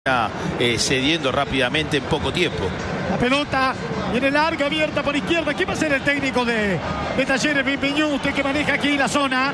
Cediendo rápidamente en poco tiempo. La pelota viene larga, abierta por izquierda. ¿Quién va a ser el técnico de Talleres Bienvenido? Usted que maneja aquí la zona.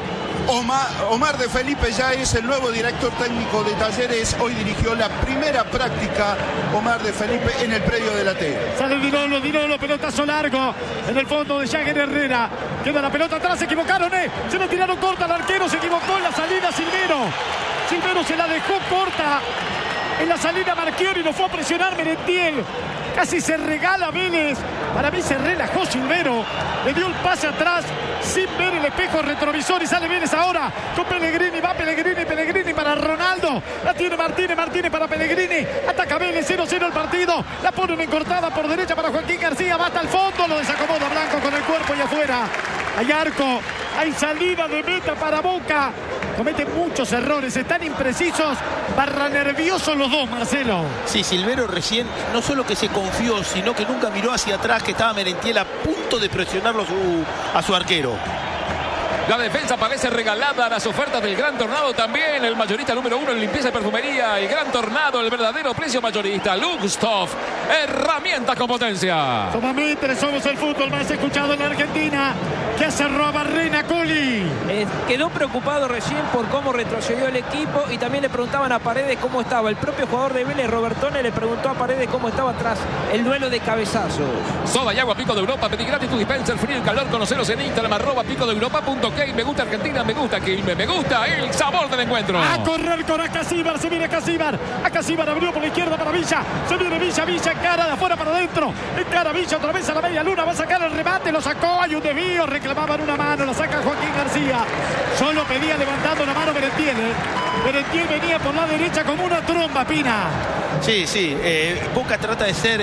Omar de Felipe ya es el nuevo director técnico de Talleres. Hoy dirigió la primera práctica Omar de Felipe en el predio de la T. Sale Dinolo, pelotazo largo en el fondo de Jagger Herrera. Queda la pelota atrás, se equivocaron, se lo tiraron corta al arquero, se equivocó en la salida Silvero se la dejó corta. En la salida Marchiori lo fue a presionar Merentiel. Casi se regala Vélez. Para mí se relajó Silvero. Le dio el pase atrás sin ver el espejo retrovisor. Y sale Vélez ahora con Pellegrini. Va Pellegrini para Ronaldo. La tiene Martínez para Pellegrini. Ataca Vélez, 0-0 el partido. La ponen en cortada por derecha para Joaquín García. Va hasta el fondo. Lo desacomoda Blanco con el cuerpo y afuera. Hay arco. Hay salida de meta para Boca. Cometen muchos errores, están imprecisos, barra nerviosos los dos, Marcelo. Sí, Silvero recién no solo que se confió, sino que nunca miró hacia atrás, que estaba Merentiel a punto de presionarlo a su arquero. La defensa parece regalada a las ofertas del Gran Tornado también. El mayorista número 1 en limpieza y perfumería. El Gran Tornado, el verdadero precio mayorista. Luxtoff, herramienta con potencia. Somos Mitre, somos el fútbol más escuchado en la Argentina. ¿Qué cerró a Barrena, Coli? Quedó preocupado recién por cómo retrocedió el equipo y también le preguntaban a Paredes cómo estaba. El propio jugador de Vélez, Robertone, le preguntó a Paredes cómo estaba tras el duelo de cabezazos. Soda y agua Pico de Europa. Pedí gratis tu dispenser, frío y calor. Conoceros en Instagram, @picodeeuropa.com. Me gusta Argentina, me gusta Quilmes, me gusta el sabor del encuentro. A correr con Acasíbar, se viene Acasíbar. Acasíbar abrió por la izquierda para Villa. Se viene Villa, cara de afuera para adentro. Encara Villa otra vez a la media luna. Va a sacar el remate, lo sacó. Hay un desvío, reclamaban una mano, la saca Joaquín García. Solo pedía levantando la mano Merentiel. Merentiel venía por la derecha como una tromba, Pina. Sí, Boca trata de ser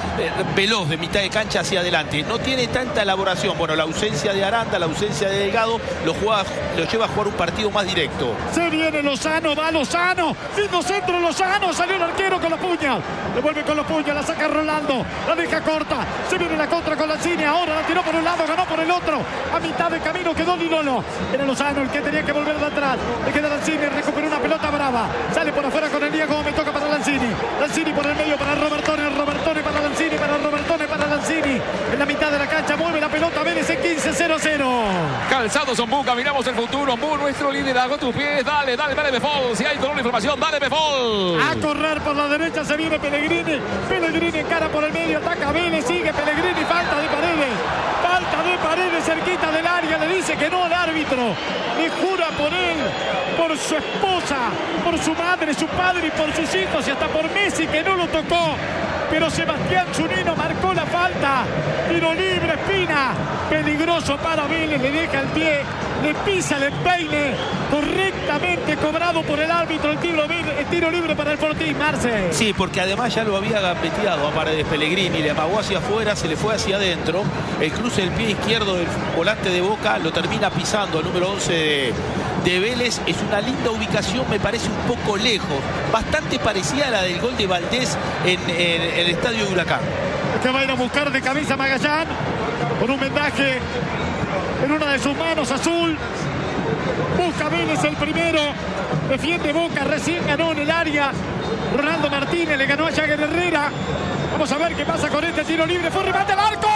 veloz de mitad de cancha hacia adelante. No tiene tanta elaboración. Bueno, la ausencia de Aranda, la ausencia de Delgado lo lleva a jugar un partido más directo. Se viene Lozano, va Lozano. Lindo centro Lozano, salió el arquero con los puños. Le vuelve con los puños, la saca Rolando. La deja corta. Se viene la contra con Lanzini. Ahora la tiró por un lado, ganó por el otro. A mitad de camino quedó Dinolo. Era Lozano el que tenía que volver de atrás. Le queda Lanzini, recuperó una pelota brava. Sale por afuera con el Diego, me toca para Lanzini. Lanzini por el medio para Robertone para Lanzini, para Robertone para Lanzini. En la mitad de la cancha mueve la pelota Vélez en 15-0-0. Calzados son Boca, miramos el futuro. Nuestro liderazgo, tus pies, dale Befol. Si hay toda la información, dale Befol. A correr por la derecha se viene Pellegrini. Pellegrini encara por el medio, ataca Vélez, sigue Pellegrini, falta de Paredes cerquita del área, le dice que no al árbitro. Le jura por él, por su esposa, por su madre, su padre y por sus hijos y hasta por Messi que no lo tocó. Pero Sebastián Zunino marcó la falta. Tiro libre, Espina. Peligroso para Vélez, le deja el pie, le pisa el peine. Correctamente cobrado por el árbitro el tiro libre para el Fortín, Marce. Sí, porque además ya lo había gambeteado a Paredes Pellegrini, le amagó hacia afuera, se le fue hacia adentro. El cruce del pie izquierdo del volante de Boca lo termina pisando el número 11 de Vélez. Es una linda ubicación, me parece un poco lejos, bastante parecida a la del gol de Valdés en el estadio de Huracán. Este va a ir a buscar de cabeza Magallán con un vendaje en una de sus manos azul. Busca Vélez el primero. Defiende Boca, recién ganó en el área. Ronaldo Martínez le ganó a Jagger Herrera. Vamos a ver qué pasa con este tiro libre. Fue remate al arco.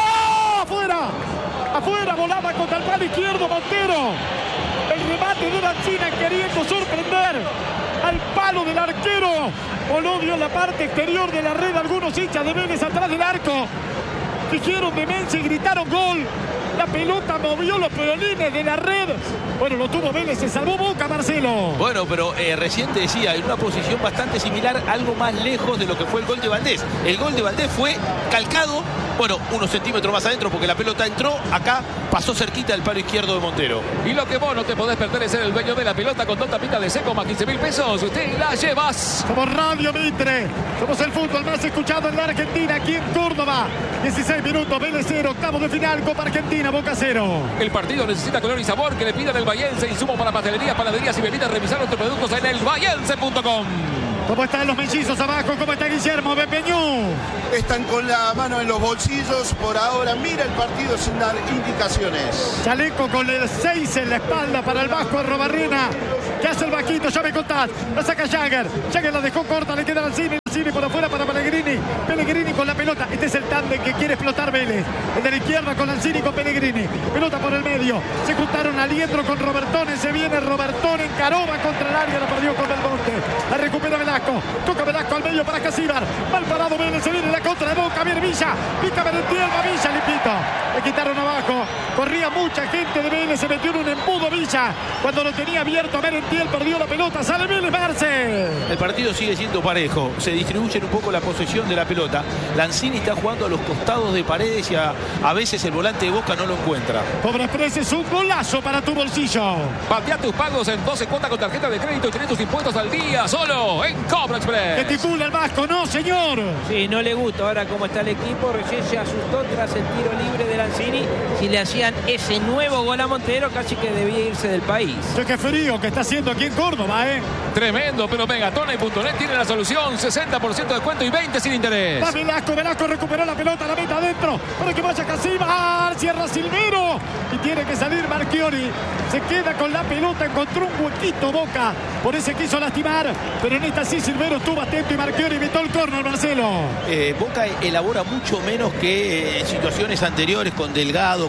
Afuera, volaba contra el palo izquierdo Montero. El remate de Lanzini queriendo sorprender al palo del arquero. Voló, dio la parte exterior de la red. Algunos hinchas de Vélez atrás del arco dijeron demencia y gritaron gol. La pelota movió los peolines de la red. Bueno, lo tuvo Vélez, se salvó Boca, Marcelo. Bueno, pero recién te decía, en una posición bastante similar, algo más lejos de lo que fue el gol de Valdés. El gol de Valdés fue calcado, bueno, unos centímetros más adentro porque la pelota entró, acá pasó cerquita del palo izquierdo de Montero. Y lo que vos no te podés perder es ser el dueño de la pelota con 2 tapitas de seco más 15.000 pesos. Usted la llevas. Somos Radio Mitre, somos el fútbol más escuchado en la Argentina, aquí en Córdoba. 16 minutos, Vélez 0, octavos de final, Copa Argentina, Boca 0. El partido necesita color y sabor, que le pidan el Bahiense, insumo para pastelerías, panaderías y bebidas. Revisar nuestros productos en elbahiense.com. ¿Cómo están los mellizos abajo? ¿Cómo está Guillermo Benpeñú? Están con la mano en los bolsillos por ahora. Mira el partido sin dar indicaciones. Chaleco con el 6 en la espalda para el Vasco Arrobarrena. ¿Qué hace el Vasquito? Ya me contás. La saca Jagger. Jagger la dejó corta, le queda al cine. Cine por afuera para Pellegrini. Pellegrini con la pelota. Este es el tándem que quiere explotar Vélez. El de la izquierda con Alcini y con Pellegrini. Pelota por el medio. Se juntaron Aliendro con Robertone. Se viene Robertone en Caroba contra el área. La perdió con Belmonte. La recupera Velasco. Toca Velasco al medio para Casíbar. Mal parado Vélez. Se viene la contra de Boca. Viene Villa. Pica Merentiel. Va Villa limpito. Le quitaron abajo. Corría mucha gente de Vélez. Se metió en un embudo Villa. Cuando lo tenía abierto a Merentiel. Perdió la pelota. Sale Vélez Marce. El partido sigue siendo parejo. Se distribuyen un poco la posesión de la pelota. Lanzini está jugando a los costados de Paredes y a veces el volante de Boca no lo encuentra. Pobre Express, un golazo para tu bolsillo. Patea tus pagos en 12 cuotas con tarjeta de crédito y tenés tus impuestos al día. Solo en Cobra Express. Gesticula el Vasco, no señor. Sí, no le gusta ahora cómo está el equipo. Recién se asustó tras el tiro libre de Lanzini. Si le hacían ese nuevo gol a Montero, casi que debía irse del país. Qué frío que está haciendo aquí en Córdoba, Tremendo, pero Megatona.net tiene la solución. 60% de descuento y 20 sin interés. Va Velasco recuperó la pelota, la meta adentro para que vaya Casíbar. Cierra Silvero y tiene que salir Marchiori. Se queda con la pelota, encontró un huequito Boca. Por ese quiso lastimar, pero en esta sí Silvero estuvo atento y Marchiori evitó el córner, Marcelo. Boca elabora mucho menos que en situaciones anteriores con Delgado,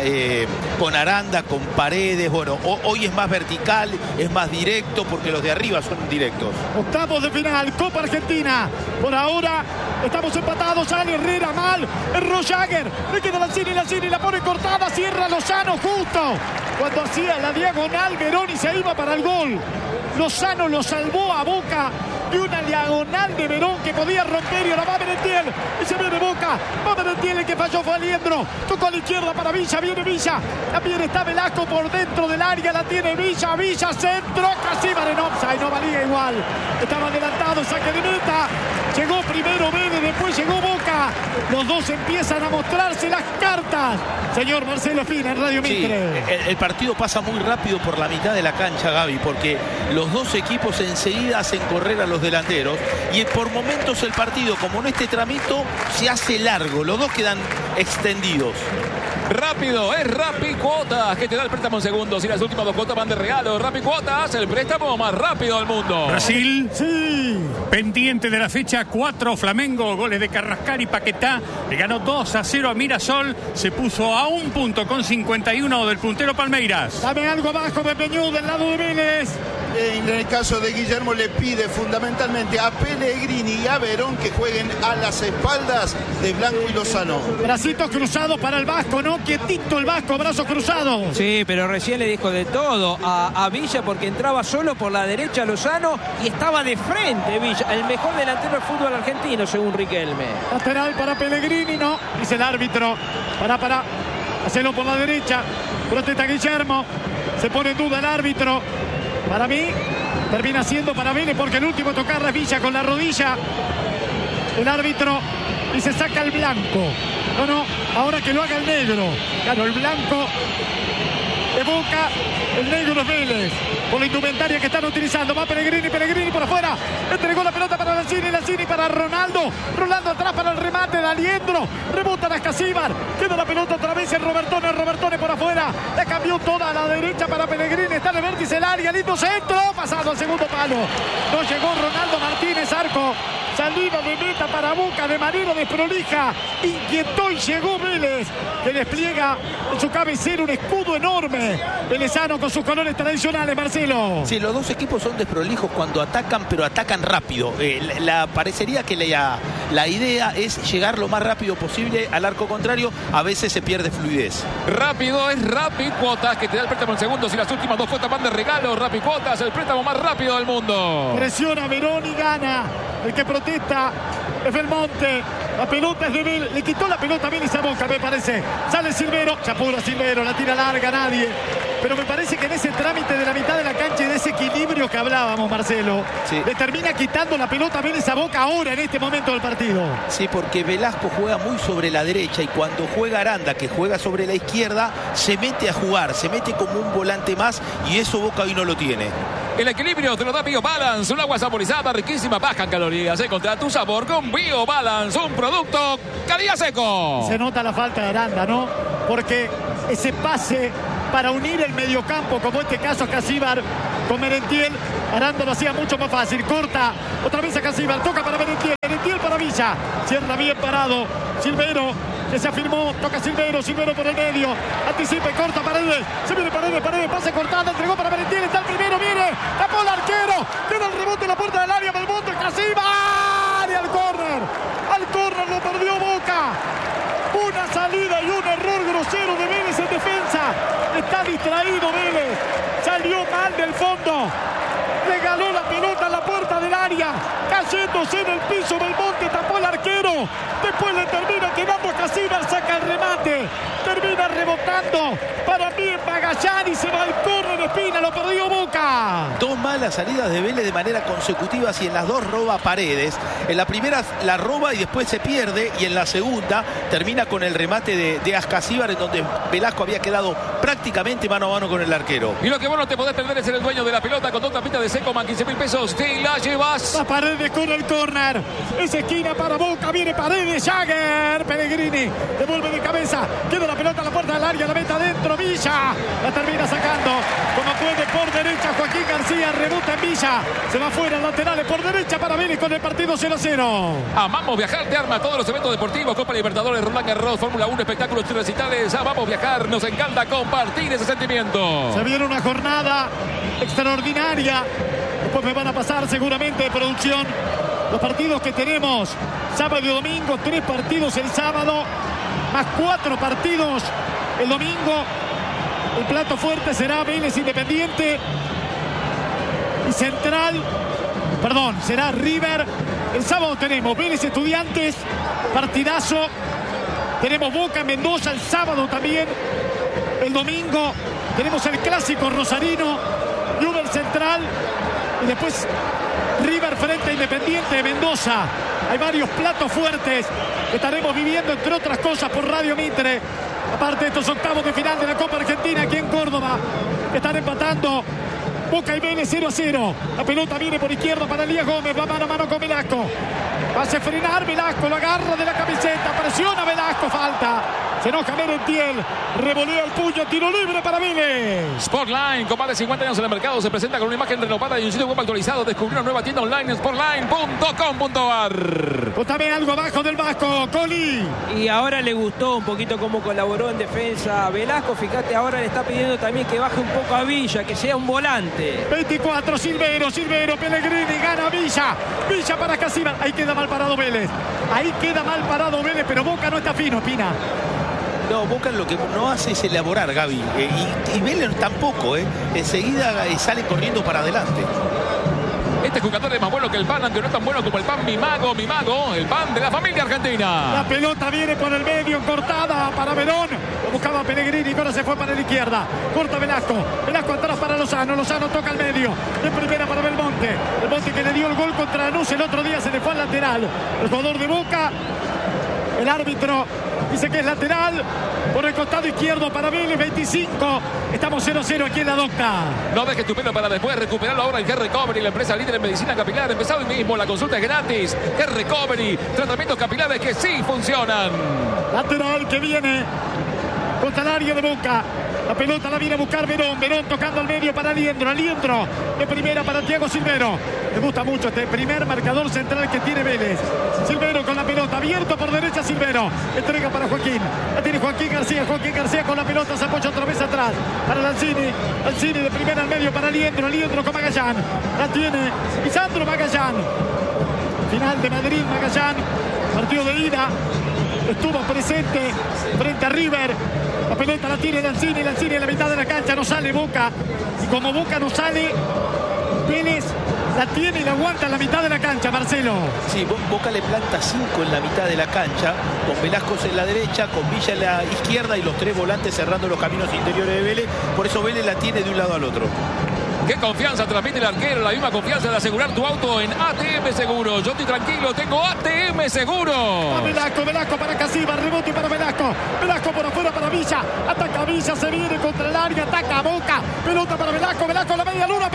con Aranda, con Paredes. Bueno, hoy es más vertical, es más directo porque los de arriba son directos. Octavos de final, Copa Argentina. Por ahora estamos empatados. Sale Herrera mal. Erró Jagger. Le queda Lanzini la pone cortada. Cierra Lozano justo cuando hacía la diagonal. Veroni se iba para el gol. Lozano lo salvó a Boca de una diagonal de Verón que podía romper y ahora va Merentiel y se viene Boca. Va Merentiel, el que falló fue Aliendro. Tocó a la izquierda para Villa, viene Villa. También está Velasco por dentro del área, la tiene Villa centro. Casíbar en offside, no valía igual. Estaba adelantado, saque de meta. Llegó primero Vélez, después llegó Boca. Los dos empiezan a mostrarse las cartas. Señor Marcelo Fina en Radio Mitre. El partido pasa muy rápido por la mitad de la cancha, Gaby, porque los dos equipos enseguida hacen correr a los delanteros y por momentos el partido, como en este tramito, se hace largo. Los dos quedan extendidos. Rápido, es Rappi Cuotas que te da el préstamo en segundos y las últimas 2 cuotas van de regalo. Rappi Cuotas, el préstamo más rápido del mundo. Brasil, sí. Pendiente de la fecha 4, Flamengo, goles de Carrascal y Paquetá. Le ganó 2-0 a Mirasol, se puso a 1 punto con 51 del puntero Palmeiras. Dame algo abajo, Benpeñú, del lado de Vélez. En el caso de Guillermo le pide fundamentalmente a Pellegrini y a Verón que jueguen a las espaldas de Blanco y Lozano. Bracitos cruzados para el Vasco, ¿no? Quietito el Vasco, brazos cruzados. Sí, pero recién le dijo de todo a Villa porque entraba solo por la derecha Lozano y estaba de frente Villa, el mejor delantero del fútbol argentino según Riquelme. Lateral para Pellegrini, no, dice el árbitro. Para, hacelo por la derecha. Protesta Guillermo, se pone en duda el árbitro. Para mí, termina siendo para Vélez porque el último tocarla es Villa con la rodilla. El árbitro y se saca el blanco. No, ahora que lo haga el negro. Claro, el blanco de Boca, el negro es Vélez. Por la indumentaria que están utilizando. Va Pellegrini por afuera. Entregó la pelota para Lanzini para Ronaldo. Rolando atrás para el remate de Aliendro. Rebota a Casíbar. Queda la pelota otra vez en Robertone por afuera. La cambió toda a la derecha para Pellegrini. Está en el vértice del área. Lindo centro. Pasado al segundo palo. No llegó Ronaldo Martínez, arco. Salida de meta para Boca de manera desprolija. Inquietó y llegó Vélez, que despliega en su cabecera un escudo enorme. Velezano con sus colores tradicionales, Marcelo. Sí, los dos equipos son desprolijos cuando atacan, pero atacan rápido. Parecería que la idea es llegar lo más rápido posible al arco contrario. A veces se pierde fluidez. Rápido es Rappi Cuotas que te da el préstamo en segundos y las últimas 2 cuotas van de regalo. Rappi Cuotas, el préstamo más rápido del mundo. Presiona Verón y gana. El que protesta es Belmonte. La pelota es de Vélez. Le quitó la pelota a Vélez a Boca, me parece. Sale Silvero. Se apura Silvero. La tira larga, nadie. Pero me parece que en ese trámite de la mitad de la cancha y de ese equilibrio que hablábamos, Marcelo, sí, le termina quitando la pelota a Vélez a Boca ahora, en este momento del partido. Sí, porque Velasco juega muy sobre la derecha y cuando juega Aranda, que juega sobre la izquierda, se mete a jugar, se mete como un volante más y eso Boca hoy no lo tiene. El equilibrio te lo da BioBalance, un agua saborizada, riquísima, baja en calorías. Encontrá tu sabor con BioBalance, un producto Calidad Seco. Se nota la falta de Aranda, ¿no? Porque ese pase para unir el mediocampo, como este caso a Casíbar con Merentiel, Aranda lo hacía mucho más fácil. Corta otra vez a Casíbar, toca para Merentiel, Merentiel para Villa, cierra bien parado Silvero, que se afirmó, toca Silvero por el medio, anticipa y corta Paredes, se viene Paredes, pase cortado, entregó para Merentiel, está el primero, viene, tapó el arquero, queda el rebote en la puerta del área, Belmonte, Casíbar, y al córner lo perdió Boca. Una salida y un error grosero de Vélez en defensa. Está distraído Vélez. Salió mal del fondo. Regaló la pelota a la puerta del área. Cayéndose en el piso Belmonte. Tapó el arquero. Después le termina quedando a Casíbar. Saca el remate. Termina rebotando. Para mí en Magallán y se va al córner de Espina. Lo perdió Boca. Dos malas salidas de Vélez de manera consecutiva y en las dos roba Paredes. En la primera la roba y después se pierde y en la segunda termina con el remate de Ascasíbar en donde Velasco había quedado prácticamente mano a mano con el arquero. Y lo que vos no te podés perder es ser el dueño de la pelota con 2 tapitas de Seco, más 15.000 pesos. Te la llevas. Va Paredes con el córner. Es esquina para Boca. Viene Paredes. Jagger. Pellegrini. Devuelve de cabeza. Queda la pelota a la puerta del área. La mete adentro. Villa. La termina sacando. Como puede por derecha. Joaquín García. Rebota en Villa. Se va fuera. Laterales por derecha para Vélez con el partido 0-0. Amamos Viajar. Te arma todos los eventos deportivos. Copa Libertadores, Roland Garros, Fórmula 1, espectáculos y recitales. Amamos Viajar. Nos encanta compartir ese sentimiento. Se viene una jornada extraordinaria. Después me van a pasar seguramente de producción los partidos que tenemos sábado y domingo. 3 partidos el sábado, más 4 partidos el domingo. El plato fuerte será Vélez Independiente y Central. Perdón, será River. El sábado tenemos Vélez Estudiantes, partidazo. Tenemos Boca en Mendoza el sábado también. El domingo tenemos el clásico rosarino, Newell's Central y después River frente a Independiente de Mendoza. Hay varios platos fuertes que estaremos viviendo, entre otras cosas, por Radio Mitre. Aparte de estos octavos de final de la Copa Argentina aquí en Córdoba, que están empatando Boca y Vélez 0-0. La pelota viene por izquierda para Elías Gómez, va mano a mano con Velasco. Va a frenar Velasco, lo agarra de la camiseta, presiona Velasco, falta. Se enoja Merentiel, revolea el puño, tiro libre para Vélez. Sportline, con más de 50 años en el mercado, se presenta con una imagen renovada y un sitio web actualizado. Descubrió una nueva tienda online en sportline.com.ar. Contame algo abajo del Vasco, Coli. Y ahora le gustó un poquito cómo colaboró en defensa Velasco. Fíjate, ahora le está pidiendo también que baje un poco a Villa, que sea un volante. 24, Silvero, Pellegrini, gana Villa. Villa para Casíbar. Ahí queda mal parado Vélez. Pero Boca no está fino, Pina. No, Boca lo que no hace es elaborar, Gaby. Y Vélez tampoco, enseguida sale corriendo para adelante. Este jugador es más bueno que el pan, aunque no es tan bueno como el pan Mi Mago, el pan de la familia argentina. La pelota viene por el medio, cortada para Verón. Lo buscaba Pellegrini, ahora se fue para la izquierda. Corta Velasco atrás para Lozano toca al medio. De primera para Belmonte que le dio el gol contra Lanús el otro día, se le fue al lateral. El jugador de Boca, el árbitro dice que es lateral. Por el costado izquierdo para Vélez, 25. Estamos 0-0 aquí en la Docta. No dejes tu pelo para después. Recuperarlo ahora en G-Recovery, la empresa líder en medicina capilar. Empezado hoy mismo. La consulta es gratis. G-Recovery. Tratamientos capilares que sí funcionan. Lateral que viene contra el área de Boca. La pelota la viene a buscar Verón tocando al medio para Aliendro de primera para Thiago Silvero. Me gusta mucho este primer marcador central que tiene Vélez. Silvero con la pelota, abierto por derecha Silvero. Entrega para Joaquín. La tiene Joaquín García con la pelota, se apoya otra vez atrás para Lanzini de primera al medio para Aliendro con Magallán. La tiene Lisandro Magallán. Final de Madrid, Magallán. Partido de ida. Estuvo presente frente a River. La pelota la tiene Lanzini en la mitad de la cancha, no sale Boca. Y como Boca no sale, Vélez la tiene y la aguanta en la mitad de la cancha, Marcelo. Sí, Boca le planta 5 en la mitad de la cancha, con Velasco en la derecha, con Villa en la izquierda y los 3 volantes cerrando los caminos interiores de Vélez. Por eso Vélez la tiene de un lado al otro. Qué confianza transmite el arquero, la misma confianza de asegurar tu auto en ATM Seguro. Yo estoy tranquilo, tengo ATM Seguro. A Velasco para Casíbar, rebote para Velasco por afuera para Villa, ataca Villa, se viene contra el área, ataca Boca, pelota para Velasco, la media luna, pegó,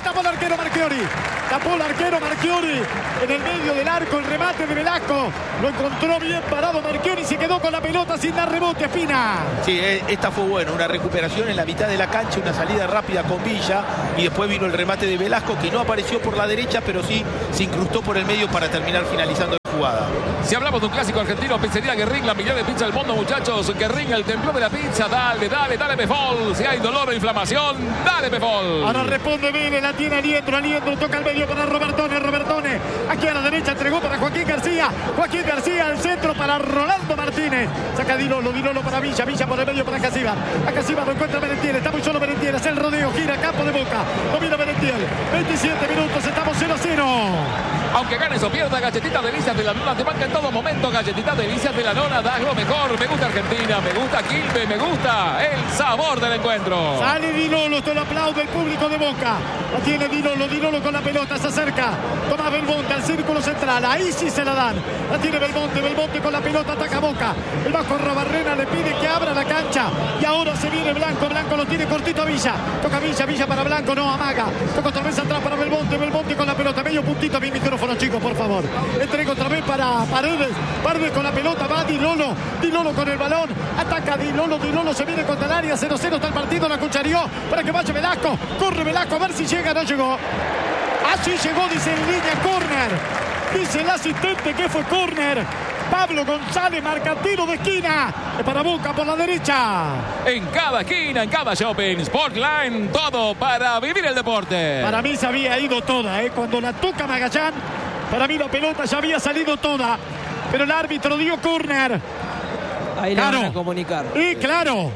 tapó el arquero Marchiori. Tapó el arquero Marchiori en el medio del arco, el remate de Velasco. Lo encontró bien parado Marchiori y se quedó con la pelota sin dar rebote, Espina. Sí, esta fue buena, una recuperación en la mitad de la cancha, una salida rápida con Villa y después vino el remate de Velasco que no apareció por la derecha, pero sí se incrustó por el medio para terminar finalizando la jugada. Si hablamos de un clásico argentino, pizzería Guerrín, la millón de pizza del mundo, muchachos. Guerrín, el templo de la pizza. Dale, Pefol. Si hay dolor o inflamación, dale, Pefol. Ahora responde Vélez, la tiene Aliendro, toca al medio para Robertone. Aquí a la derecha entregó para Joaquín García, el centro para Rolando Martínez. Saca Dilolo para Villa por el medio para Casíbar. A Casíbar lo encuentra Merentiel, está muy solo Merentiel, hace el rodeo, gira campo de Boca. Domina Merentiel, 27 minutos, estamos 0-0. Aunque ganes o pierda, Galletita Delicias de la Luna te marca en todo momento. Galletita Delicias de la Lona, da lo mejor. Me gusta Argentina, me gusta Quilmes, me gusta el sabor del encuentro. Sale Dilolo, esto lo aplaude el público de Boca. La tiene Dilolo con la pelota, se acerca. Toma Belmonte al círculo central, ahí sí se la dan. La tiene Belmonte con la pelota, ataca Boca. El Vasco Robarrena le pide que abra la cancha. Y ahora se viene Blanco lo tiene cortito a Villa. Toca Villa para Blanco, no amaga. Toca otra vez atrás para Belmonte con la pelota. Medio puntito a mi micrófono, chicos, por favor. Entrega otra vez para Paredes con la pelota, va Dilolo con el balón. Ataca Dilolo se viene contra el área. 0-0 está el partido, la cucharió para que vaya Velasco. Corre Velasco a ver si llega, no llegó. Así llegó, dice en línea, córner. Dice el asistente que fue córner. Pablo González marca tiro de esquina. Es para Boca por la derecha. En cada esquina, en cada shopping, Sportline, todo para vivir el deporte. Para mí se había ido toda, Cuando la toca Magallán, para mí la pelota ya había salido toda. Pero el árbitro dio córner. Ahí le van a comunicar. Y claro.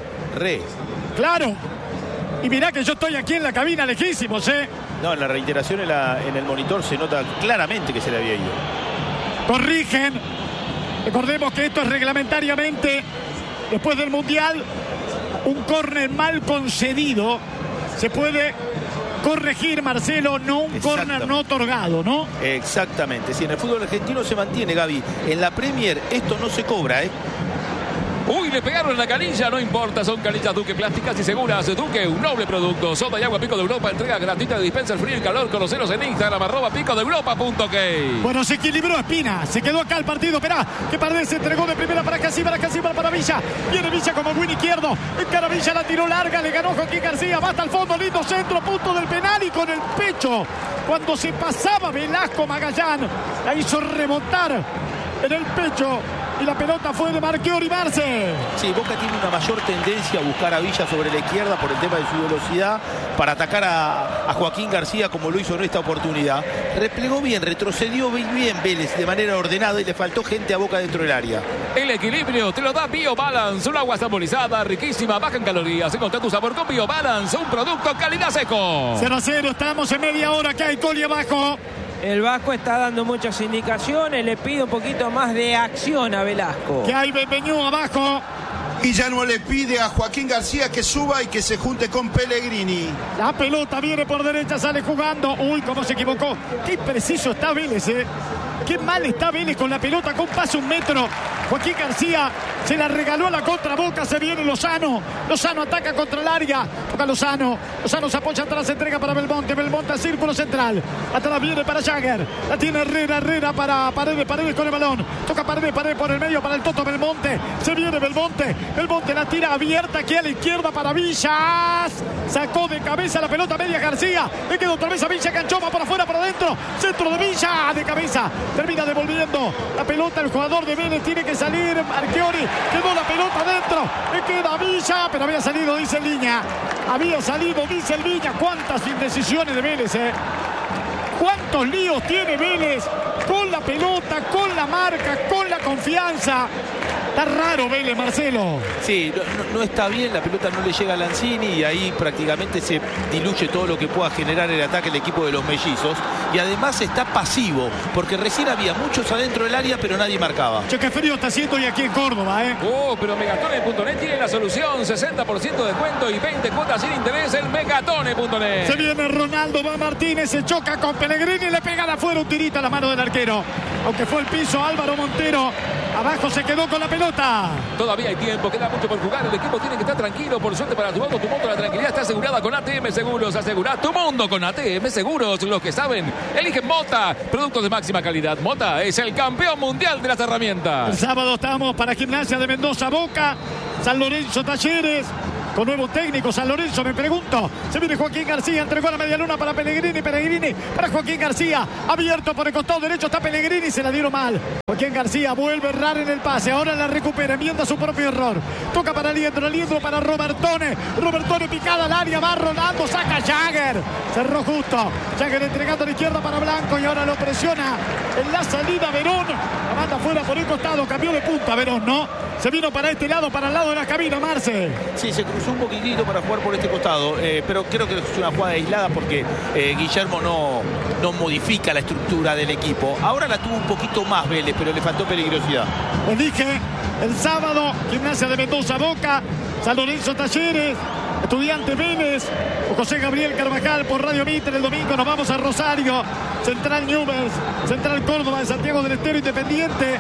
Claro. Y mirá que yo estoy aquí en la cabina lejísimos, No, en la reiteración en el monitor se nota claramente que se le había ido. Corrigen. Recordemos que esto es reglamentariamente, después del Mundial, un córner mal concedido. Se puede corregir, Marcelo, no un córner no otorgado, ¿no? Exactamente. Si en el fútbol argentino se mantiene, Gaby. En la Premier esto no se cobra, Uy, le pegaron la canilla, no importa, son canillas Duque plásticas y seguras. Duque, un noble producto. Soda y agua Pico de Europa, entrega gratuita de dispensa el frío y calor. Conoceros en Instagram, @picodeeuropa.ok. Bueno, se equilibró Espina, se quedó acá el partido. Esperá, que Paredes se entregó de primera para Casíbar para Villa. Viene Villa como win izquierdo. Encara Villa, la tiró larga, le ganó Joaquín García. Va hasta el fondo, lindo centro, punto del penal y con el pecho. Cuando se pasaba Velasco, Magallán la hizo remontar en el pecho. Y la pelota fue de Marchiori. Marce. Sí, Boca tiene una mayor tendencia a buscar a Villa sobre la izquierda por el tema de su velocidad para atacar a Joaquín García como lo hizo en esta oportunidad. Replegó bien, retrocedió bien Vélez de manera ordenada y le faltó gente a Boca dentro del área. El equilibrio te lo da BioBalance, un agua saborizada, riquísima, baja en calorías. Encontrá tu sabor con BioBalance, un producto calidad seco. 0-0, estamos en media hora, que hay Coli abajo. El Vasco está dando muchas indicaciones, le pide un poquito más de acción a Velasco. Que hay Benveñú abajo. Y ya no le pide a Joaquín García que suba y que se junte con Pellegrini. La pelota viene por derecha, sale jugando. Uy, cómo se equivocó. Qué preciso está Vélez, Qué mal está Vélez con la pelota, con paso 1 metro. Joaquín García se la regaló a la contra Boca, se viene Lozano. Lozano ataca contra el área. Toca Lozano. Lozano se apoya atrás, entrega para Belmonte. Belmonte al círculo central. Atrás viene para Jagger. La tiene Herrera para Paredes con el balón. Toca Paredes por el medio para el Toto Belmonte. Se viene Belmonte. Belmonte la tira abierta aquí a la izquierda para Villas. Sacó de cabeza la pelota media García. Le quedó otra vez a Villa, canchó, va por afuera, por adentro. Centro de Villa, de cabeza. Termina devolviendo la pelota el jugador de Vélez. Tiene que salir Marchiori. Quedó la pelota adentro. Le queda Villa, pero había salido, dice el Viña. Había salido, dice el Viña. Cuántas indecisiones de Vélez, Cuántos líos tiene Vélez con la pelota, con la marca, con la confianza. Está raro Vélez, Marcelo. Sí, no está bien, la pelota no le llega a Lanzini y ahí prácticamente se diluye todo lo que pueda generar el ataque del equipo de los mellizos. Y además está pasivo, porque recién había muchos adentro del área, pero nadie marcaba. Che, qué frío está haciendo hoy aquí en Córdoba, pero Megatone.net tiene la solución, 60% de descuento y 20 cuotas sin interés en Megatone.net. Se viene Ronaldo, va Martínez, se choca con Pellegrini y le pega de afuera un tirito a la mano del arquero. Aunque fue el piso Álvaro Montero. Abajo se quedó con la pelota. Todavía hay tiempo, queda mucho por jugar. El equipo tiene que estar tranquilo. Por suerte para tu auto, tu moto, la tranquilidad está asegurada con ATM Seguros. Asegura tu mundo con ATM Seguros. Los que saben, eligen Mota. Productos de máxima calidad. Mota es el campeón mundial de las herramientas. El sábado estamos para Gimnasia de Mendoza, Boca, San Lorenzo, Talleres. Con nuevo técnico, San Lorenzo, me pregunto. Se viene Joaquín García, entregó a la media luna para Pellegrini. Pellegrini para Joaquín García. Abierto por el costado derecho está Pellegrini, se la dieron mal. Joaquín García vuelve a errar en el pase. Ahora la recupera, enmienda su propio error. Toca para Liendro, Liendro para Robertone. Robertone picada al área, va Rolando, saca Jagger. Cerró justo. Jagger entregando a la izquierda para Blanco y ahora lo presiona en la salida Verón. La manda fuera por el costado, cambió de punta Verón, ¿no? Se vino para este lado, para el lado de la cabina, Marce. Sí, se cruzó un poquitito para jugar por este costado, pero creo que es una jugada aislada porque Guillermo no modifica la estructura del equipo. Ahora la tuvo un poquito más Vélez, pero le faltó peligrosidad. Les dije, el sábado, Gimnasia de Mendoza, Boca, San Lorenzo, Talleres, Estudiantes, Vélez, José Gabriel Carvajal por Radio Mitre. El domingo nos vamos a Rosario, Central Newell's, Central Córdoba de Santiago del Estero, Independiente.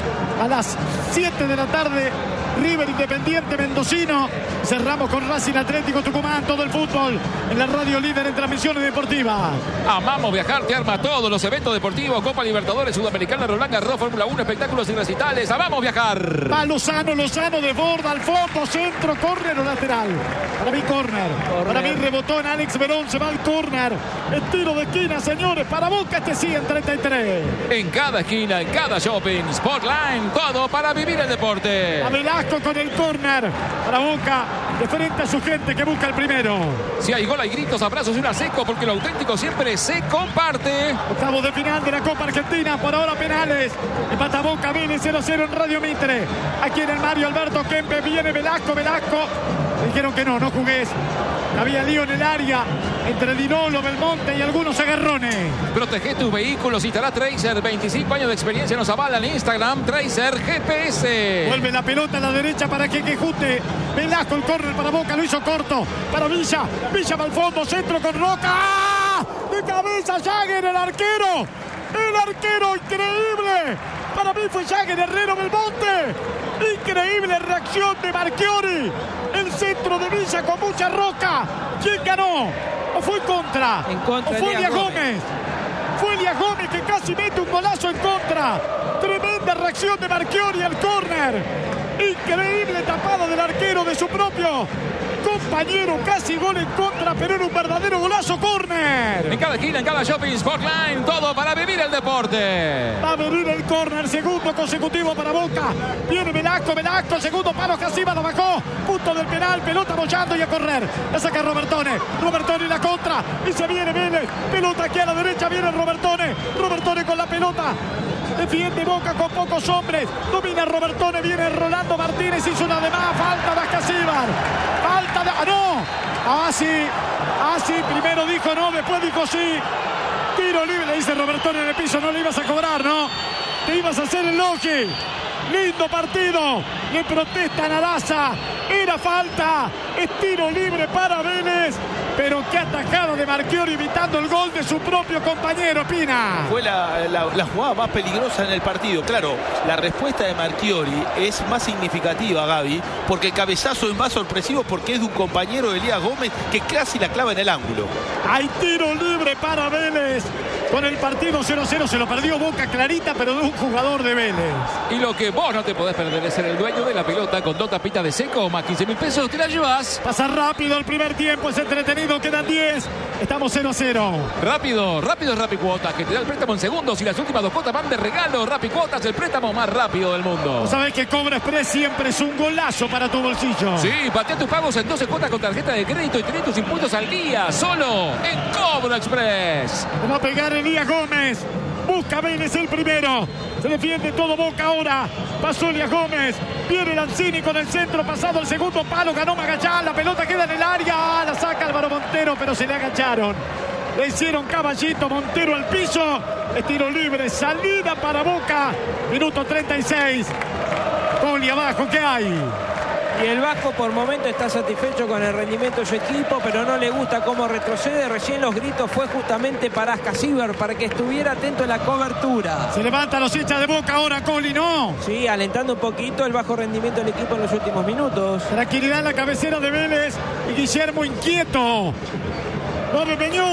A las 7 de la tarde, River Independiente Mendocino. Cerramos con Racing Atlético Tucumán. Todo el fútbol en la radio líder en transmisiones deportivas. Amamos viajar, te arma todos los eventos deportivos. Copa Libertadores, Sudamericana, Roland Garros, Fórmula 1, espectáculos y recitales. Amamos viajar. Va Lozano de borda al fondo, centro, córner o lateral. Para mí córner. Para mí rebotó en Alex Verón, se va al córner. El tiro de esquina, señores, para Boca este sí en 33. En cada esquina, en cada shopping, Sportline, todo para vivir el deporte. A Velasco con el córner para Boca, de frente a su gente que busca el primero. Si hay gol, hay gritos, abrazos y una seco, porque lo auténtico siempre se comparte. Octavos de final de la Copa Argentina, por ahora penales. Empata Boca, viene 0-0 en Radio Mitre. Aquí en el Mario Alberto Kempe, viene Velasco. Dijeron que no jugués. Había lío en el área entre Dinolo, Belmonte y algunos agarrones. Protege tus vehículos, instala Tracer, 25 años de experiencia nos avalan. Instagram, Tracer GPS. Vuelve la pelota a la derecha para que Quejute. Velasco, el córner para Boca, lo hizo corto. Para Villa va al fondo, centro con Roca. De cabeza Jagger, el arquero. El arquero, increíble. Para mí fue Jagger, Herrero, Belmonte. Increíble reacción de Marchiori. El centro de Villa con mucha Roca. ¿Quién ganó? ¿O fue contra? En contra. ¿O fue Elías Gómez? Fue Elías Gómez que casi mete un golazo en contra. Tremenda reacción de Marchiori al córner. Increíble tapada del arquero de su propio compañero, casi gol en contra, pero era un verdadero golazo. Córner. En cada esquina, en cada shopping, Sportline, todo para vivir el deporte. Va a venir el córner, segundo consecutivo para Boca. Viene Velasco, segundo palo, Casiva la bajó. Punto del penal, pelota bollando y a correr. La saca Robertone la contra. Y se viene Vélez. Pelota aquí a la derecha, viene Robertone con la pelota. Defiende Boca con pocos hombres. Domina Robertone, viene Rolando Martínez, hizo una de más. Falta de Ascasíbar. Falta de... ¡Ah, no! Así, primero dijo no, después dijo sí. Tiro libre, le dice Robertone en el piso, no le ibas a cobrar, ¿no? Te ibas a hacer el logi. Lindo partido. Le protestan a Daza. Era falta. Es tiro libre para Vélez. Pero qué atajada de Marchiori evitando el gol de su propio compañero, Pina. Fue la jugada más peligrosa en el partido. Claro, la respuesta de Marchiori es más significativa, Gaby, porque el cabezazo es más sorpresivo porque es de un compañero de Elías Gómez que casi la clava en el ángulo. Hay tiro libre para Vélez. Con el partido 0-0 se lo perdió Boca clarita, pero de un jugador de Vélez. Y lo que vos no te podés perder es ser el dueño de la pelota con 2 tapitas de seco, más 15.000 pesos, te la llevas. Pasa rápido el primer tiempo, es entretenido, quedan 10. Estamos 0-0. Rápido es Rapicuotas, que te da el préstamo en segundos y las últimas 2 cuotas van de regalo. Rapicuotas, el préstamo más rápido del mundo. Vos sabés que Cobra Express siempre es un golazo para tu bolsillo. Sí, patea tus pagos en 12 cuotas con tarjeta de crédito y tenés tus impuestos al día, solo en Cobra Express. Va a pegar Elías Gómez. Busca Vélez el primero. Se defiende todo Boca ahora. Pasó Elías Gómez. Viene Lanzini con el centro. Pasado el segundo palo. Ganó Magallán. La pelota queda en el área. La saca Álvaro Montero, pero se le agacharon. Le hicieron caballito. Montero al piso. Es tiro libre. Salida para Boca. Minuto 36. Poli abajo. ¿Qué hay? Y el Vasco por momento está satisfecho con el rendimiento de su equipo, pero no le gusta cómo retrocede. Recién los gritos fue justamente para Ascasíbar, para que estuviera atento en la cobertura. Se levantan los hinchas de Boca ahora, Coli, ¿no? Sí, alentando un poquito el bajo rendimiento del equipo en los últimos minutos. Tranquilidad en la cabecera de Vélez y Guillermo inquieto. Doble Peñú.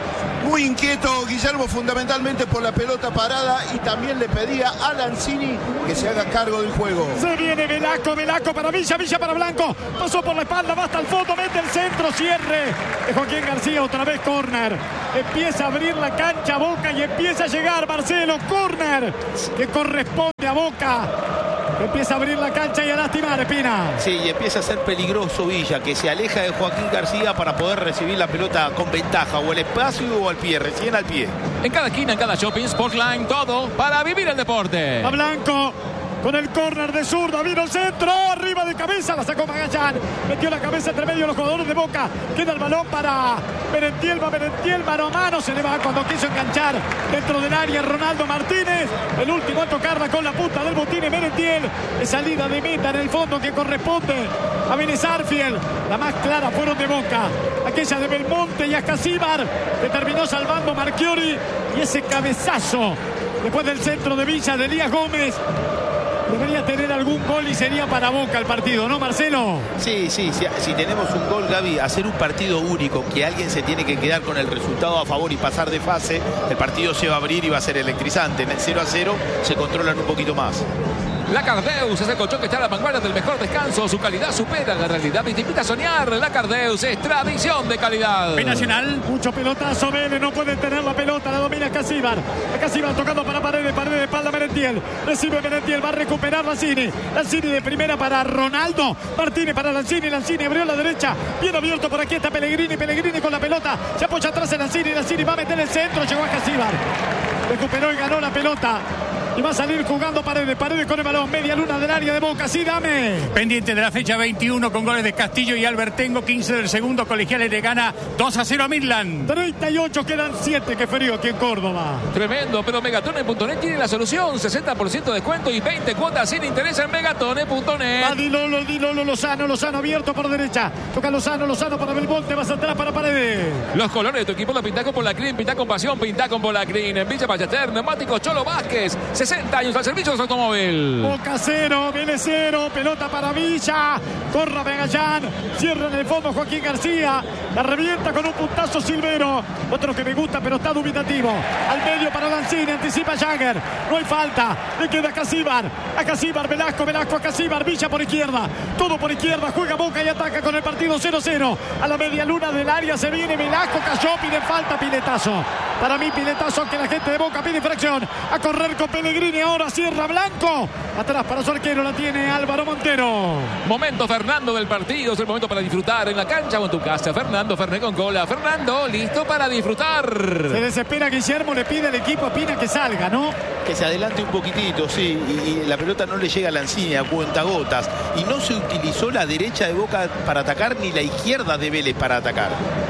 Muy inquieto Guillermo, fundamentalmente por la pelota parada, y también le pedía a Lanzini que se haga cargo del juego. Se viene Velasco para Villa para Blanco. Pasó por la espalda, va hasta el fondo, mete el centro, cierre de Joaquín García, otra vez córner. Empieza a abrir la cancha Boca y empieza a llegar Marcelo, córner que corresponde a Boca. Empieza a abrir la cancha y a lastimar, Espina. Sí, y empieza a ser peligroso Villa, que se aleja de Joaquín García para poder recibir la pelota con ventaja, o al espacio o al pie, recién al pie. En cada esquina, en cada shopping, Sportline, todo para vivir el deporte. A Blanco con el córner de zurda, vino el centro, arriba de cabeza, la sacó Magallán, metió la cabeza entre medio de los jugadores de Boca, queda el balón para Merentiel, va Merentiel, mano a mano, se le va cuando quiso enganchar dentro del área Ronaldo Martínez, el último a tocarla con la punta del botín Merentiel, de salida de meta en el fondo que corresponde a Vélez Arfield, la más clara fueron de Boca, aquella de Belmonte y Ascasíbar, que terminó salvando Marchiori, y ese cabezazo después del centro de Villa de Elías Gómez. Debería tener algún gol y sería para Boca el partido, ¿no, Marcelo? Sí, si tenemos un gol, Gaby, hacer un partido único, que alguien se tiene que quedar con el resultado a favor y pasar de fase, el partido se va a abrir y va a ser electrizante. En el 0-0 se controlan un poquito más. La Cardeus es el colchón que está a la vanguardia del mejor descanso. Su calidad supera la realidad y te invita a soñar. La Cardeus es tradición de calidad. Nacional. Mucho pelotazo, Vélez no puede tener la pelota, la domina Ascasíbar. Ascasíbar tocando para Paredes de espalda Merentiel. Recibe Merentiel, va a recuperar Lanzini. Lanzini de primera para Ronaldo. Martínez para Lanzini. Lanzini abrió a la derecha. Bien abierto por aquí está Pellegrini. Pellegrini con la pelota. Se apoya atrás en Lanzini. Lanzini va a meter el centro. Llegó a Ascasíbar. Recuperó y ganó la pelota. Y va a salir jugando Paredes con el balón, media luna del área de Boca, sí, dame. Pendiente de la fecha 21 con goles de Castillo y Albertengo, 15 del segundo, Colegiales le gana 2-0 a Midland. 38, quedan 7, qué frío aquí en Córdoba. Tremendo, pero Megatone.net tiene la solución, 60% de descuento y 20 cuotas sin interés en Megatone.net. Va Di Lolo, Lozano abierto por derecha, toca Lozano para Belmonte, vas atrás para Paredes. Los colores de tu equipo los pintá con Polacrin, pintá con pasión, pintá con Polacrin. En Villa Ballester, neumáticos Cholo Vázquez, 60 años al servicio de su automóvil. Boca 0, Vélez 0, pelota para Villa, corra Magallán, cierra en el fondo Joaquín García, la revienta con un puntazo Silvero, otro que me gusta pero está dubitativo, al medio para Lanzini, anticipa Jagger, no hay falta, le queda Ascasíbar, Velasco, Ascasíbar, Villa por izquierda, todo por izquierda, juega Boca y ataca con el partido 0-0, a la media luna del área se viene Velasco, cayó, pide falta, piletazo, para mí piletazo, que la gente de Boca pide infracción, a correr con Pellegrini, ahora cierra Blanco, atrás para su arquero, la tiene Álvaro Montero. Momento Fernando del partido, es el momento para disfrutar en la cancha o en tu casa. Fernando, Ferné con cola, Fernando, listo para disfrutar. Se desespera Guillermo, le pide al equipo a Pina que salga, ¿no? Que se adelante un poquitito, sí, y la pelota no le llega a Lanzini a cuentagotas, y no se utilizó la derecha de Boca para atacar ni la izquierda de Vélez para atacar.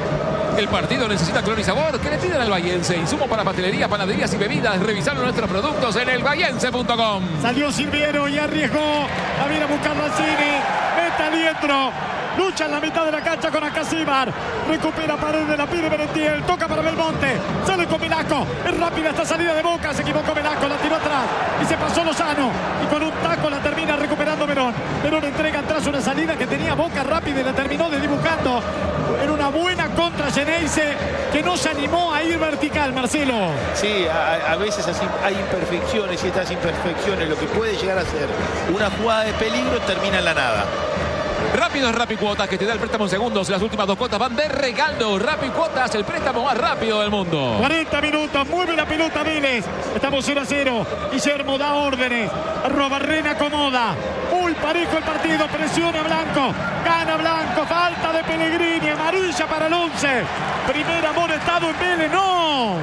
El partido necesita color y sabor. ¿Qué le piden al Bahiense? Insumo para pastelería, panaderías y bebidas. Revisar nuestros productos en elbahiense.com. Salió Silviero y arriesgó. La viene a buscar Lanzini. Meta adentro. Lucha en la mitad de la cancha con Ascasíbar. Recupera Paredes, la pide Merentiel. Toca para Belmonte. Sale con Velasco. Es rápida esta salida de Boca. Se equivocó Velasco. La tiró atrás. Y se pasó Lozano. Y con un taco la termina recuperando Verón. Verón entrega atrás una salida que tenía Boca rápida y la terminó desdibujando. Era una buena contra Geneise, que no se animó a ir vertical, Marcelo. Sí, a veces así hay imperfecciones, y estas imperfecciones, lo que puede llegar a ser una jugada de peligro, termina en la nada. Rápido es Rapicuotas, que te da el préstamo en segundos. Las últimas 2 cuotas van de regalo. Rapicuotas, el préstamo más rápido del mundo. 40 minutos, mueve la pelota Vélez. Estamos 0-0. Guillermo da órdenes. Robarrena acomoda. Muy parejo el partido, presiona Blanco. Gana Blanco, falta de Pellegrini. Amarilla para el 11. Primer amonestado en Vélez, no.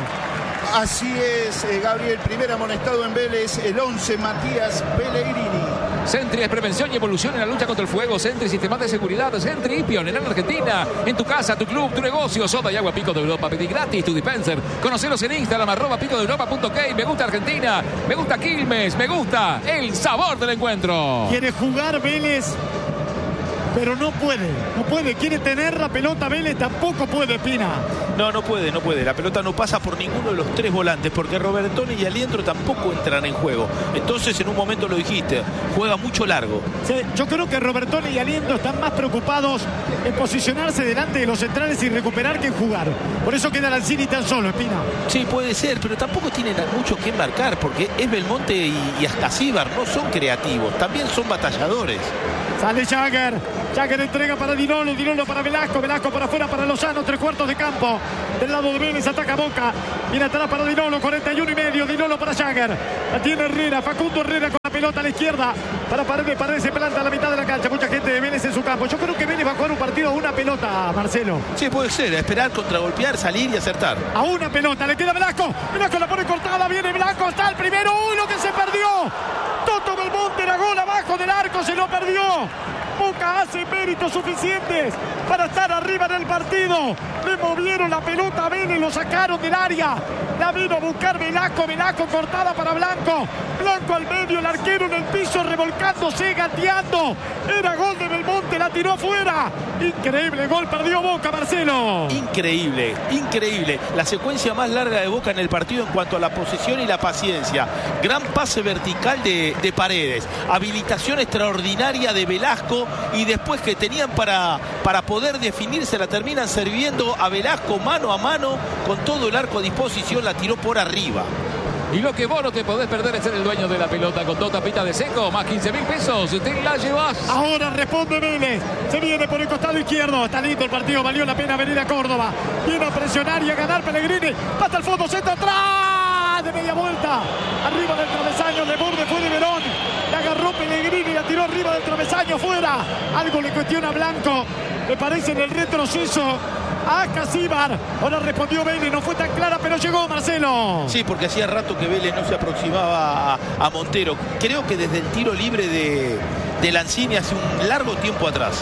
Así es, Gabriel, primer amonestado en Vélez, el 11, Matías Pellegrini. Sentry es prevención y evolución en la lucha contra el fuego. Sentry, sistemas de seguridad. Sentry, pionera en Argentina. En tu casa, tu club, tu negocio. Soda y agua Pico de Europa. Pedí gratis tu dispenser. Conocelos en Instagram, @picodeeuropa.ok. Me gusta Argentina. Me gusta Quilmes. Me gusta el sabor del encuentro. Quiere jugar Vélez pero no puede, quiere tener la pelota Vélez, tampoco puede, Pina. No puede. La pelota no pasa por ninguno de los tres volantes, porque Robertone y Aliendro tampoco entran en juego. Entonces, en un momento lo dijiste, juega mucho largo. Sí, yo creo que Robertone y Aliendro están más preocupados en posicionarse delante de los centrales y recuperar que en jugar. Por eso queda Lanzini tan solo, Espina. Sí, puede ser, pero tampoco tienen mucho que marcar, porque es Belmonte y hasta Cibar no son creativos, también son batalladores. Sale Jagger entrega para Dinolo para Velasco por afuera para Lozano, 3/4 de campo. Del lado de Vélez ataca Boca. Viene atrás para Dinolo, 41,5. Dinolo para Jagger. La tiene Herrera, Facundo Herrera con la pelota a la izquierda. Para Paredes se planta a la mitad de la cancha. Mucha gente de Vélez en su campo. Yo creo que Vélez va a jugar un partido a una pelota, Marcelo. Sí, puede ser, a esperar, contragolpear, salir y acertar. A una pelota, le queda Velasco la pone cortada, viene Velasco, está el primero. ¡Uy, lo que se perdió! Toto Belmonte, la gol abajo del arco, se lo perdió. Boca hace méritos suficientes para estar arriba del partido. Le movieron la pelota a Vélez, lo sacaron del área. La vino a buscar Velasco cortada para Blanco. Blanco al medio, el arquero en el piso, revolcándose, gateando. Era gol de Belmonte, la tiró afuera. Increíble gol, perdió Boca, Marcelo. Increíble. La secuencia más larga de Boca en el partido en cuanto a la posesión y la paciencia. Gran pase vertical de Paredes. Habilitación extraordinaria de Velasco. Y después que tenían para poder definirse, la terminan sirviendo a Velasco mano a mano. Con todo el arco a disposición, la tiró por arriba. Y lo que vos no te podés perder es ser el dueño de la pelota. Con 2 tapitas de seco, más 15.000 pesos, te la llevas. Ahora responde Vélez. Se viene por el costado izquierdo. Está lindo el partido, valió la pena venir a Córdoba. Viene a presionar y a ganar Pellegrini. Pasa al fondo, centro atrás. De media vuelta. Arriba del travesaño, de borde fue de Verón. La agarró Pellegrini, la tiró arriba del travesaño, fuera. Algo le cuestiona a Blanco. Me parece en el retroceso a Casíbar. Ahora respondió Vélez, no fue tan clara, pero llegó, Marcelo. Sí, porque hacía rato que Vélez no se aproximaba a Montero. Creo que desde el tiro libre de Lanzini hace un largo tiempo atrás.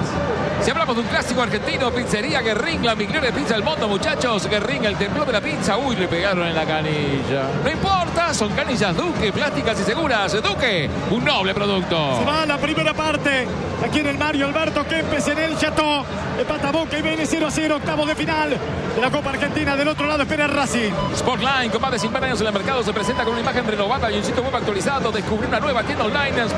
Si hablamos de un clásico argentino, pizzería Guerrín, la mejor pizza del mundo, muchachos. Guerrín, el templo de la pizza. Uy, le pegaron en la canilla. No importa, son canillas Duque, plásticas y seguras. Duque, un noble producto. Se va la primera parte. Aquí en el Mario Alberto Kempes en el Chateau. Empata Boca y Vélez 0-0, octavos de final de la Copa Argentina. Del otro lado espera Racing. Sportline, con más de 50 años en el mercado, se presenta con una imagen renovada y un sitio web actualizado. Descubrí una nueva tienda online en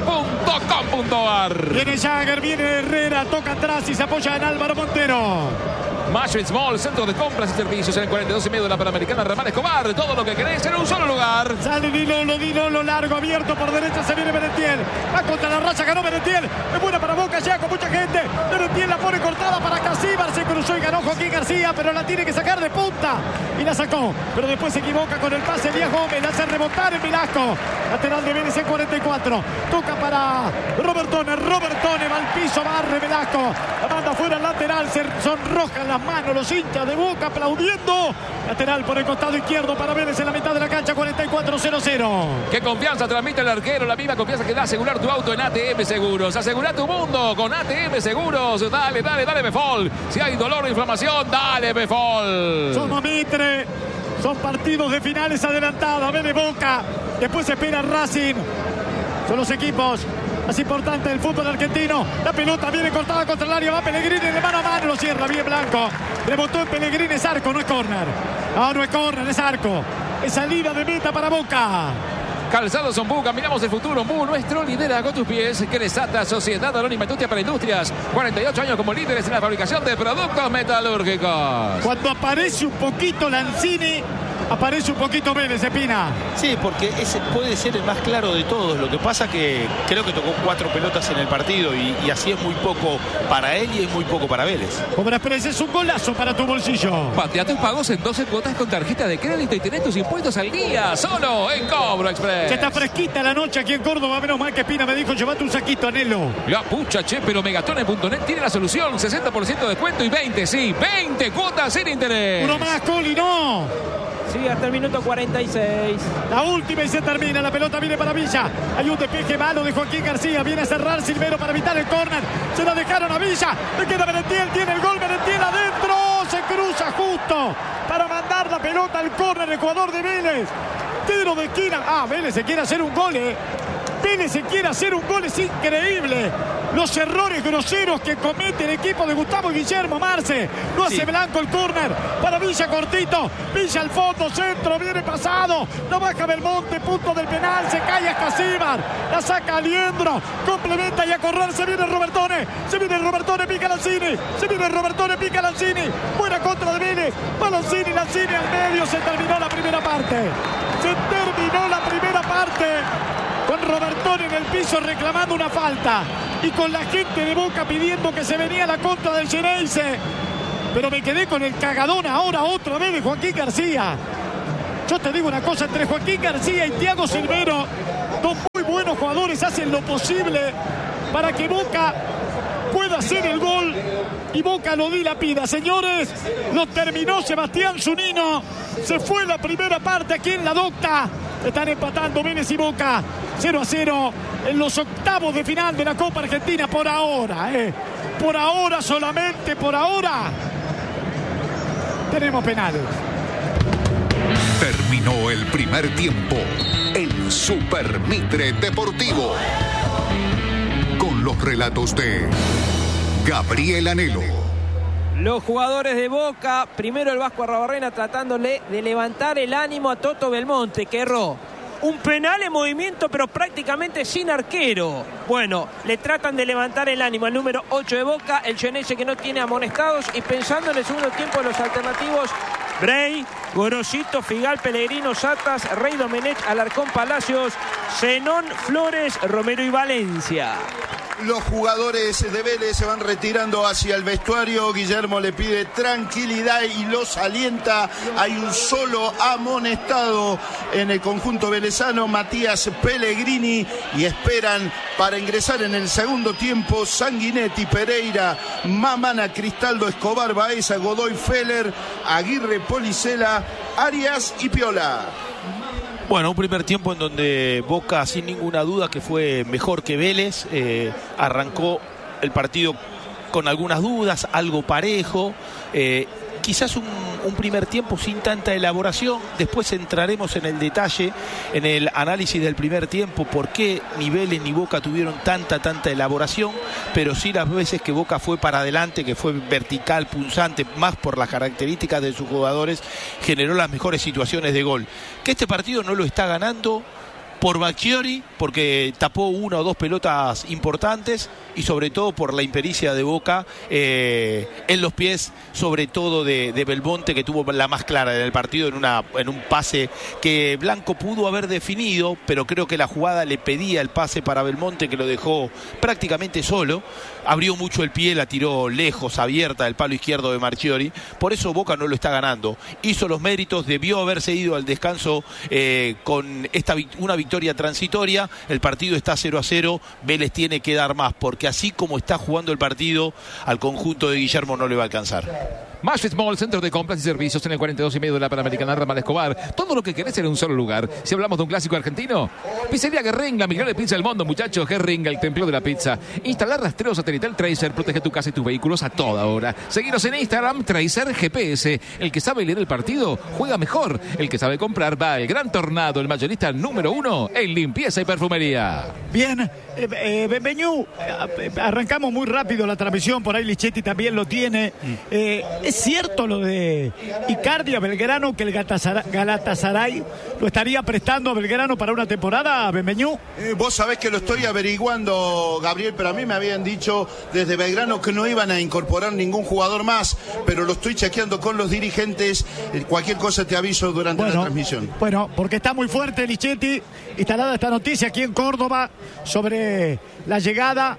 sportline.com.ar. Viene Jagger, viene Herrera, toca atrás y se apoya en Álvaro Montero. Maastricht Mall, centro de compras y servicios en el 42,5 de la Panamericana Ramón Escobar. Todo lo que querés en un solo lugar. Sale Dinolo, largo, abierto por derecha, se viene Merentiel. Va contra la raya, ganó Merentiel. Es buena para Boca, ya con mucha gente. Merentiel la pone cortada para Casíbar. Se cruzó y ganó Joaquín García, pero la tiene que sacar de punta. Y la sacó, pero después se equivoca con el pase Elías Gómez. La hace rebotar en Velasco. Lateral de Vélez en 44. Toca para Robertone va al piso, barre Velasco. La manda fuera al lateral, se sonrojan las manos los hinchas de Boca aplaudiendo. Lateral por el costado izquierdo para Vélez en la mitad de la cancha, 44-0-0. Qué confianza transmite el arquero, la misma confianza que da asegurar tu auto en ATM Seguros. Asegura tu mundo con ATM Seguros. Dale, Befol. Si hay dolor o inflamación, dale, Befol. Somos Mitre. Son partidos de finales adelantados. Vélez Boca. Después espera Racing. Son los equipos más importantes del fútbol argentino. La pelota viene cortada contra el área. Va Pellegrini de mano a mano. Lo cierra bien Blanco. Rebotó en Pellegrini. Es arco, no es córner. No es córner, es arco. Es salida de meta para Boca. Calzados Ombú, caminamos el futuro. Ombú, nuestro lidera con tus pies. Cresata, Sociedad Anónima Industria para Industrias. 48 años como líderes en la fabricación de productos metalúrgicos. Cuando aparece un poquito Lanzini, aparece un poquito Vélez, Espina. Sí, porque ese puede ser el más claro de todos. Lo que pasa que creo que tocó 4 pelotas en el partido y así es muy poco para él y es muy poco para Vélez. Cobra Express es un golazo para tu bolsillo. Patea tus pagos en 12 cuotas con tarjeta de crédito y tenés tus impuestos al día. Solo en Cobro Express. Ya está fresquita la noche aquí en Córdoba. Menos mal que Espina me dijo, llevate un saquito, Anelo. La pucha, che, pero Megatones.net tiene la solución. 60% de descuento y 20 cuotas sin interés. Uno más, Coli, no. Sí, hasta el minuto 46. La última y se termina. La pelota viene para Villa. Hay un despeje malo de Joaquín García. Viene a cerrar Silvero para evitar el córner. Se la dejaron a Villa. Le queda Merentiel. Tiene el gol. Merentiel adentro. Se cruza justo para mandar la pelota al córner. El jugador de Vélez. Tiro de esquina. Vélez se quiere hacer un gol, Vélez se quiere hacer un gol, es increíble. Los errores groseros que comete el equipo de Gustavo Guillermo Marce. No hace blanco el córner para Villa cortito. Villa al fondo, centro, viene pasado. No baja Belmonte, punto del penal. Se cae a Casíbar. La saca Aliendro. Complementa y a correr. Se viene Robertone. Se viene Robertone, pica Lanzini. Se viene Robertone, pica Lanzini. Buena contra de Vélez. Va Lanzini al medio. Se terminó la primera parte. Con Robertone en el piso reclamando una falta y con la gente de Boca pidiendo que se venía la contra del Xeneize. Pero me quedé con el cagadón ahora otra vez de Joaquín García. Yo te digo una cosa, entre Joaquín García y Thiago Silvero, dos muy buenos jugadores, hacen lo posible para que Boca pueda hacer el gol y Boca lo dilapida. Señores, lo terminó Sebastián Zunino. Se fue la primera parte aquí en la Docta. Están empatando Vélez y Boca 0-0 en los octavos de final de la Copa Argentina por ahora. Por ahora, solamente por ahora. Tenemos penales. Terminó el primer tiempo en Super Mitre Deportivo. Con los relatos de Gabriel Anhelo. Los jugadores de Boca, primero el Vasco Arrabarrena tratándole de levantar el ánimo a Toto Belmonte, que erró un penal en movimiento pero prácticamente sin arquero. Bueno, le tratan de levantar el ánimo al número 8 de Boca, el Xeneize que no tiene amonestados, y pensando en el segundo tiempo los alternativos: Bray, Gorosito, Figal, Pellegrino, Satas, Rey Domenech, Alarcón, Palacios, Zenón, Flores, Romero y Valencia. Los jugadores de Vélez se van retirando hacia el vestuario. Guillermo le pide tranquilidad y los alienta. Hay un solo amonestado en el conjunto velezano, Matías Pellegrini, y esperan para ingresar en el segundo tiempo Sanguinetti, Pereira, Mamana, Cristaldo, Escobar, Baeza, Godoy, Feller, Aguirre, Policela, Arias y Piola. Bueno, un primer tiempo en donde Boca, sin ninguna duda, que fue mejor que Vélez. Arrancó el partido con algunas dudas, algo parejo. Quizás un primer tiempo sin tanta elaboración. Después entraremos en el detalle, en el análisis del primer tiempo, por qué ni Vélez ni Boca tuvieron tanta elaboración, pero sí las veces que Boca fue para adelante, que fue vertical, punzante, más por las características de sus jugadores, generó las mejores situaciones de gol. Que este partido no lo está ganando por Bacchiori, porque tapó una o dos pelotas importantes, y sobre todo por la impericia de Boca en los pies, sobre todo de Belmonte, que tuvo la más clara en el partido en un pase que Blanco pudo haber definido, pero creo que la jugada le pedía el pase para Belmonte, que lo dejó prácticamente solo. Abrió mucho el pie, la tiró lejos, abierta del palo izquierdo de Marchiori. Por eso Boca no lo está ganando. Hizo los méritos, debió haberse ido al descanso con una victoria transitoria. El partido está 0-0. Vélez tiene que dar más, porque así como está jugando el partido, al conjunto de Guillermo no le va a alcanzar. Mash Mall, centro de compras y servicios en el 42,5 de la Panamericana, Ramal Escobar. Todo lo que querés en un solo lugar. Si hablamos de un clásico argentino, Pizzería Guerring, la mejor pizza del mundo, muchachos. Guerring, el templo de la pizza. Instalar rastreo satelital Tracer, protege tu casa y tus vehículos a toda hora. Seguiros en Instagram, Tracer GPS. El que sabe leer el partido, juega mejor. El que sabe comprar, va al Gran Tornado, el mayorista número 1 en limpieza y perfumería. Bien, Benveñú, arrancamos muy rápido la transmisión, por ahí Lichetti también lo tiene. ¿Es cierto lo de Icardi a Belgrano, que el Galatasaray lo estaría prestando a Belgrano para una temporada, Benveñú? Vos sabés que lo estoy averiguando, Gabriel, pero a mí me habían dicho desde Belgrano que no iban a incorporar ningún jugador más, pero lo estoy chequeando con los dirigentes. Cualquier cosa te aviso durante la transmisión. Bueno, porque está muy fuerte Lichetti, instalada esta noticia aquí en Córdoba sobre la llegada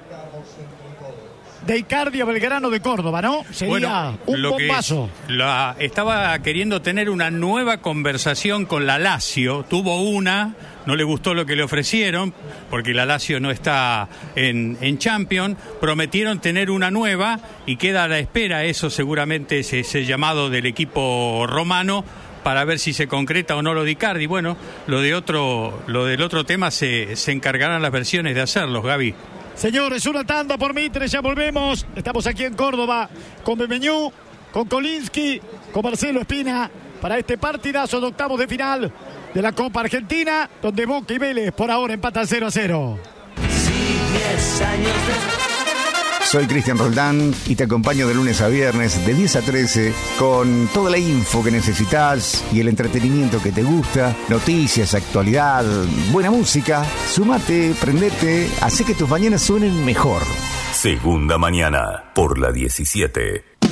de Icardi a Belgrano de Córdoba, ¿no? Sería un bombazo. Estaba queriendo tener una nueva conversación con la Lazio. Tuvo una, no le gustó lo que le ofrecieron, porque la Lazio no está en Champions. Prometieron tener una nueva y queda a la espera. Eso seguramente es ese llamado del equipo romano para ver si se concreta o no lo de Icardi. Bueno, lo del otro tema se encargarán las versiones de hacerlos, Gaby. Señores, una tanda por Mitre, ya volvemos. Estamos aquí en Córdoba con Benveñú, con Kolinsky, con Marcelo Espina, para este partidazo de octavos de final de la Copa Argentina, donde Boca y Vélez por ahora empatan 0-0. Soy Cristian Roldán y te acompaño de lunes a viernes de 10 a 13 con toda la info que necesitas y el entretenimiento que te gusta, noticias, actualidad, buena música. Sumate, prendete, hace que tus mañanas suenen mejor. Segunda mañana por la 17.